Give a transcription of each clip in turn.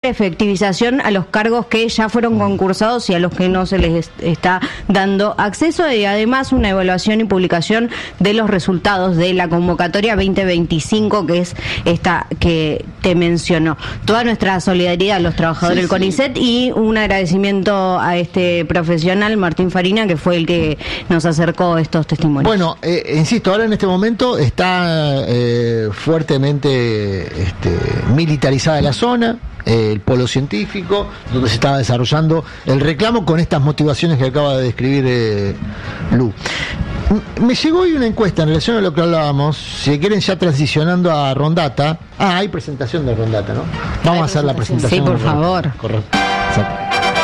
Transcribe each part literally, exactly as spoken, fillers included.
efectivización a los cargos que ya fueron concursados y a los que no se les está dando acceso, y además una evaluación y publicación de los resultados de la convocatoria veinte veinticinco, que es esta que te mencionó. Toda nuestra solidaridad a los trabajadores sí, del CONICET sí. Y un agradecimiento a este profesional, Martín Farina, que fue el que nos acercó estos testimonios. Bueno, eh, insisto, ahora en este momento está eh, fuertemente este, militarizada la zona, eh, el polo científico, donde se estaba desarrollando el reclamo con estas motivaciones que acaba de describir eh, Lu. Me llegó hoy una encuesta en relación a lo que hablábamos, si quieren ya transicionando a Rondata. Ah, hay presentación de Rondata, ¿no? Vamos a hacer la presentación. Sí, por favor. Correcto. Exacto.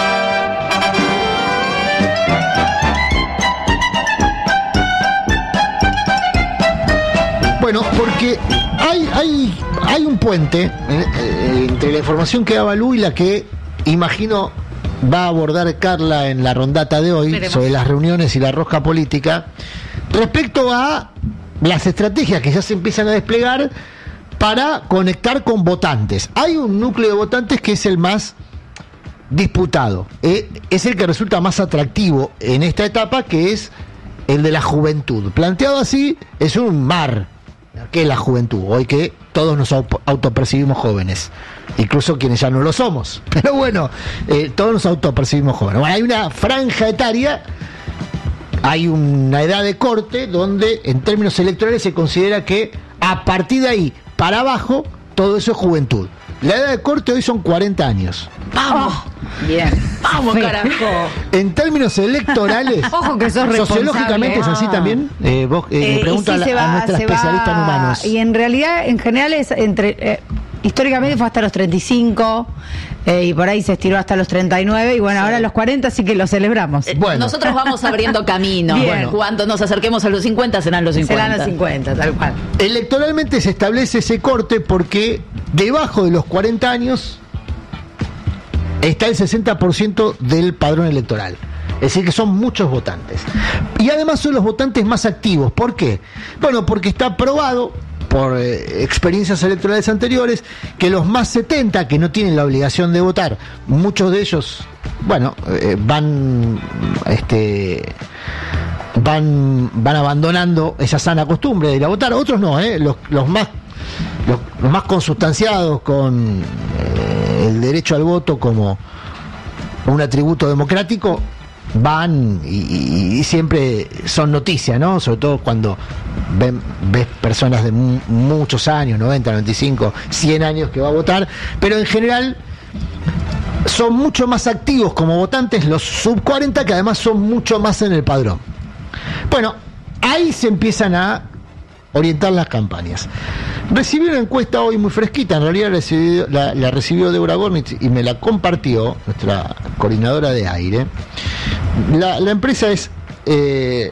Bueno, porque hay, hay, hay un puente eh, entre la información que daba Lu y la que imagino va a abordar Carla en la Rondata de hoy. Veremos. Sobre las reuniones y la rosca política, respecto a las estrategias que ya se empiezan a desplegar para conectar con votantes. Hay un núcleo de votantes que es el más disputado, eh, es el que resulta más atractivo en esta etapa, que es el de la juventud. Planteado así, es un mar. ¿Qué es la juventud? Hoy que todos nos autopercibimos jóvenes, incluso quienes ya no lo somos, pero bueno, eh, todos nos autopercibimos jóvenes. Bueno, hay una franja etaria, hay una edad de corte donde en términos electorales se considera que a partir de ahí para abajo todo eso es juventud. La edad de corte hoy son cuarenta años. ¡Vamos! Oh, bien. ¡Vamos, carajo! En términos electorales, ojo que sos sociológicamente es así también. Eh, vos eh, eh, pregunta sí a, va, a nuestra especialista va, en humanos. Y en realidad, en general, es entre eh, históricamente fue hasta los treinta y cinco, eh, y por ahí se estiró hasta los treinta y nueve, y bueno, sí. Ahora los cuarenta sí que lo celebramos. Eh, bueno. Nosotros vamos abriendo camino. Bueno. Cuando nos acerquemos a los cincuenta serán los cincuenta. Serán los cincuenta, tal cual. Electoralmente se establece ese corte porque debajo de los cuarenta años está el sesenta por ciento del padrón electoral. Es decir, que son muchos votantes. Y además son los votantes más activos. ¿Por qué? Bueno, porque está probado por eh, experiencias electorales anteriores que los más setenta, que no tienen la obligación de votar, muchos de ellos, bueno, eh, van este van van abandonando esa sana costumbre de ir a votar. Otros no, eh, los, los más los, los más consustanciados con eh, el derecho al voto como un atributo democrático van y, y, y siempre son noticia, ¿no? Sobre todo cuando ven, ves personas de mu- muchos años, noventa, noventa y cinco, cien años que va a votar, pero en general son mucho más activos como votantes los sub cuarenta, que además son mucho más en el padrón. Bueno, ahí se empiezan a orientar las campañas. Recibí una encuesta hoy muy fresquita, en realidad recibió, la, la recibió Débora Gornitz y me la compartió nuestra coordinadora de aire. La, la empresa es eh,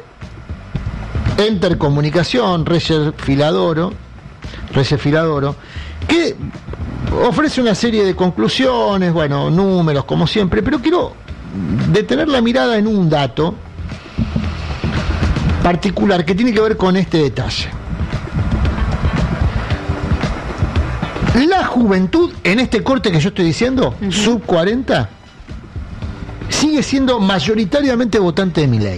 Enter Comunicación, Reyes Filadoro, Reyes Filadoro, que ofrece una serie de conclusiones, bueno, números como siempre, pero quiero detener la mirada en un dato particular que tiene que ver con este detalle. La juventud en este corte que yo estoy diciendo, uh-huh. sub cuarenta, sigue siendo mayoritariamente votante de Milei.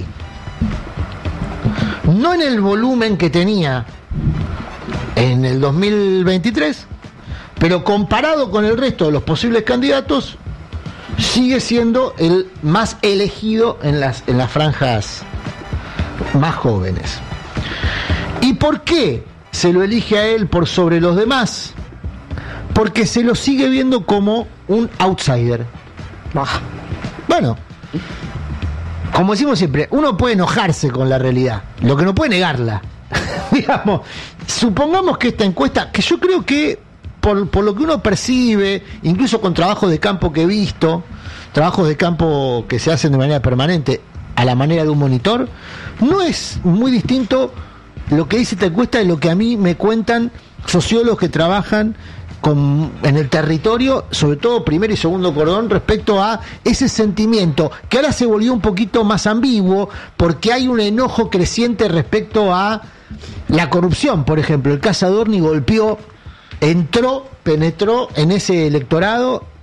No en el volumen que tenía en el dos mil veintitrés, pero comparado con el resto de los posibles candidatos, sigue siendo el más elegido en las, en las franjas más jóvenes. ¿Y por qué se lo elige a él por sobre los demás? Porque se lo sigue viendo como un outsider. Bueno, como decimos siempre, uno puede enojarse con la realidad, lo que no puede negarla. Digamos, supongamos que esta encuesta, que yo creo que por, por lo que uno percibe, incluso con trabajos de campo que he visto, trabajos de campo que se hacen de manera permanente, a la manera de un monitor, no es muy distinto lo que dice esta encuesta de lo que a mí me cuentan sociólogos que trabajan con, en el territorio, sobre todo primero y segundo cordón, respecto a ese sentimiento que ahora se volvió un poquito más ambiguo porque hay un enojo creciente respecto a la corrupción. Por ejemplo, el caso Adorni golpeó, entró, penetró en ese electorado